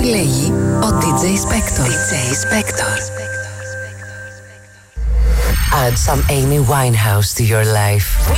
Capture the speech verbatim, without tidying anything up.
επιλέγει ο ντι τζέι Spector. ντι τζέι Spector. Add some Amy Winehouse to your life.